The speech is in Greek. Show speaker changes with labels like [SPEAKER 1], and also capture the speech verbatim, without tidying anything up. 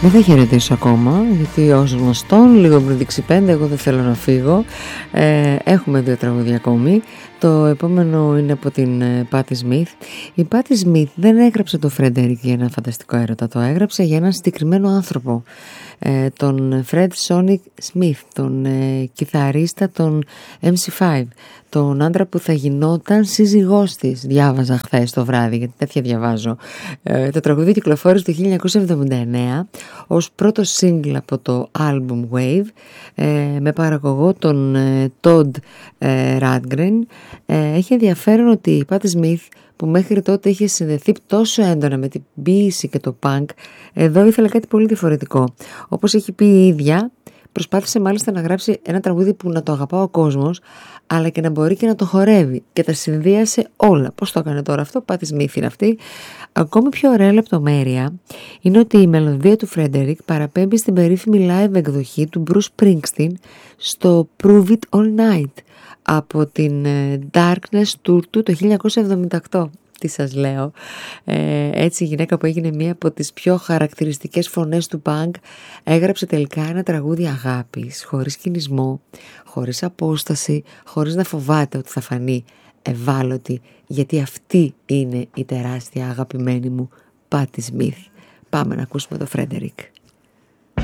[SPEAKER 1] Δεν θα χαιρετήσω ακόμα, γιατί ως γνωστόν, λίγο πριν δείξει πέντε, εγώ δεν θέλω να φύγω. Ε, έχουμε δύο τραγούδια ακόμη. Το επόμενο είναι από την Patti Smith. Η Patti Smith δεν έγραψε το Frederick για ένα φανταστικό έρωτα, το έγραψε για έναν συγκεκριμένο άνθρωπο. Ε, τον Fred Sonic Smith, τον ε, κιθαρίστα των εμ σι φάιβ, τον άντρα που θα γινόταν σύζυγός της. Διάβαζα χθες το βράδυ, γιατί τέτοια διαβάζω. Ε, το τραγούδι κυκλοφόρησε το χίλια εννιακόσια εβδομήντα εννέα ως πρώτο single από το album Wave, ε, με παραγωγό τον ε, Todd ε, Rundgren. Ε, έχει ενδιαφέρον ότι η Patti Smith, που μέχρι τότε είχε συνδεθεί τόσο έντονα με την ποίηση και το punk, εδώ ήθελε κάτι πολύ διαφορετικό. Όπως έχει πει η ίδια, προσπάθησε μάλιστα να γράψει ένα τραγούδι που να το αγαπά ο κόσμος, αλλά και να μπορεί και να το χορεύει, και τα συνδύασε όλα. Πώς το έκανε τώρα αυτό? Patti Smith είναι αυτή. Ακόμη πιο ωραία λεπτομέρεια είναι ότι η μελωδία του Frederick παραπέμπει στην περίφημη live εκδοχή του Bruce Springsteen στο Prove It All Night από την Darkness Tour του το χίλια εννιακόσια εβδομήντα οκτώ. Τι σας λέω, ε, έτσι η γυναίκα που έγινε μία από τις πιο χαρακτηριστικές φωνές του punk έγραψε τελικά ένα τραγούδι αγάπης, χωρίς κινησμό, χωρίς απόσταση, χωρίς να φοβάται ότι θα φανεί ευάλωτη, γιατί αυτή είναι η τεράστια αγαπημένη μου Patti Smith. Πάμε να ακούσουμε το Frederick.